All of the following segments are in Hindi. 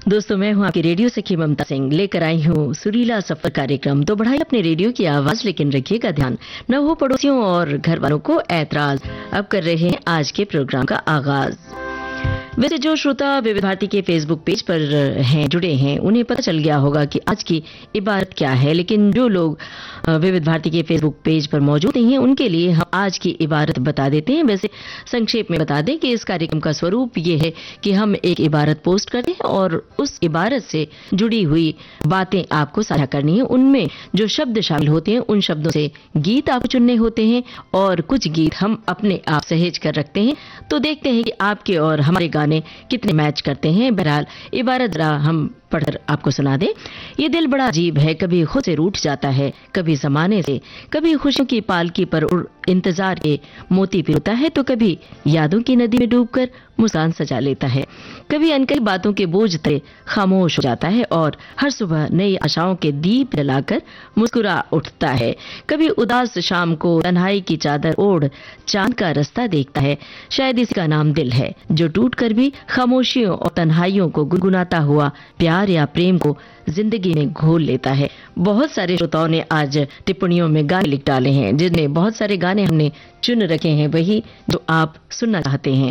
दोस्तों, मैं हूं आपकी रेडियो सखी ममता सिंह, लेकर आई हूं सुरीला सफर कार्यक्रम। तो बढ़ाइए अपने रेडियो की आवाज, लेकिन रखिएगा ध्यान न हो पड़ोसियों और घर वालों को ऐतराज। अब कर रहे हैं आज के प्रोग्राम का आगाज। वैसे जो श्रोता विविध भारती के फेसबुक पेज पर जुड़े हैं, उन्हें पता चल गया होगा कि आज की इबारत क्या है, लेकिन जो लोग विविध भारती के फेसबुक पेज पर मौजूद नहीं हैं, उनके लिए हम आज की इबारत बता देते हैं। वैसे संक्षेप में बता दें कि इस कार्यक्रम का स्वरूप ये है कि हम एक इबारत पोस्ट करते हैं और उस इबारत से जुड़ी हुई बातें आपको साझा करनी है। उनमें जो शब्द शामिल होते हैं, उन शब्दों से गीत आपको चुनने होते हैं और कुछ गीत हम अपने आप सहेज कर रखते हैं। तो देखते हैं कि आपके और हमारे गाने कितने मैच करते हैं। बहरहाल इबारत जरा हम पढ़कर आपको सुना दे। ये दिल बड़ा अजीब है, कभी खुद से रूठ जाता है, कभी जमाने से, कभी खुशियों की पालकी पर इंतजार के मोती पिरोता है, तो कभी यादों की नदी में डूबकर मुस्कान सजा लेता है, कभी अनकही बातों के बोझ तले खामोश हो जाता है और हर सुबह नई आशाओं के दीप जलाकर मुस्कुरा उठता है, कभी उदास शाम को तन्हाई की चादर ओढ़ चांद का रास्ता देखता है। शायद इसी का नाम दिल है, जो टूट कर भी खामोशियों और तन्हाइयों को गुनगुनाता हुआ प्यार या प्रेम को जिंदगी में घोल लेता है। बहुत सारे श्रोताओं ने आज टिप्पणियों में गाने लिख डाले हैं, जिनमें बहुत सारे गाने हमने चुन रखे हैं, वही जो आप सुनना चाहते हैं।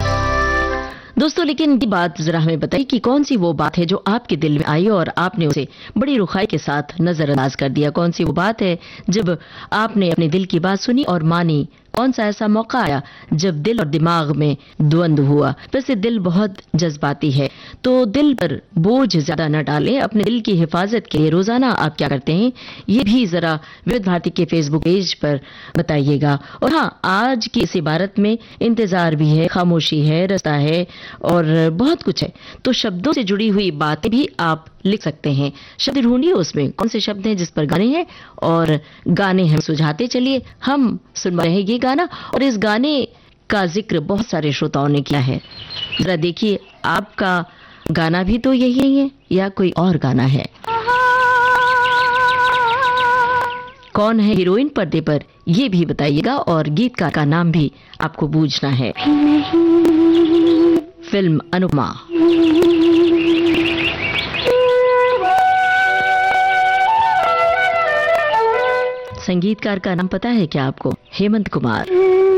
दोस्तों, लेकिन ये बात जरा हमें बताइए कि कौन सी वो बात है जो आपके दिल में आई और आपने उसे बड़ी रुखाई के साथ नजरअंदाज कर दिया। कौन सी वो बात है जब आपने अपने दिल की बात सुनी और मानी। कौन सा ऐसा मौका आया जब दिल और दिमाग में द्वंद्व हुआ। वैसे दिल बहुत जज्बाती है, तो दिल पर बोझ ज्यादा न डालें। अपने दिल की हिफाजत के लिए रोजाना आप क्या करते हैं, ये भी जरा विविध भारती के फेसबुक पेज पर बताइएगा। और हाँ, आज की इस इबारत में इंतजार भी है, खामोशी है, रास्ता है और बहुत कुछ है। तो शब्दों से जुड़ी हुई बातें भी आप लिख सकते हैं। शब्द ढूंढिए, उसमें कौन से शब्द हैं जिस पर गाने हैं, और गाने हम सुझाते चलिए। हम सुन रहे हैं ये गाना, और इस गाने का जिक्र बहुत सारे श्रोताओं ने किया है। जरा देखिए, आपका गाना भी तो यही है या कोई और गाना है? कौन है हीरोइन पर्दे पर, ये भी बताइएगा, और गीतकार का नाम भी आपको बूझना है। फिल्म अनुपमा। संगीतकार का नाम पता है क्या आपको? हेमंत कुमार।